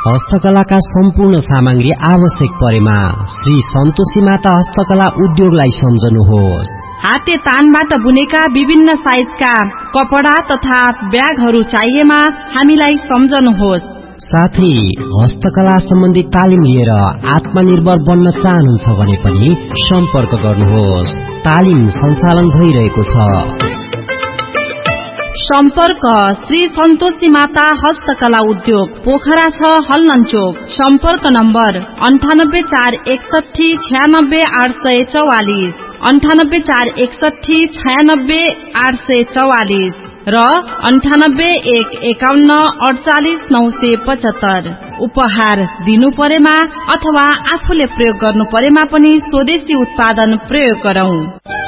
हस्तकलाका सम्पूर्ण सामग्री आवश्यक परेमा श्री सन्तोषी माता हस्तकला उद्योगलाई सम्झनुहोस्। हाते तानबाट बुनेका विभिन्न साइजका कपडा तथा ब्यागहरू चाहिएमा हामीलाई सम्झनुहोस्। साथै हस्तकला सम्बन्धी तालिम लिएर आत्मनिर्भर बन्न चाहनुहुन्छ भने पनि सम्पर्क गर्नुहोस्। तालिम सञ्चालन भइरहेको छ। सम्पर्क श्री सन्तोषी माता हस्तकला उद्योग, पोखरा 6 हल्लनचोक। सम्पर्क नम्बर 9841696844 9841696844 र 9815148975। उपहार दिनु परेमा अथवा आफूले प्रयोग गर्नु परेमा पनि स्वदेशी उत्पादन प्रयोग गरौं।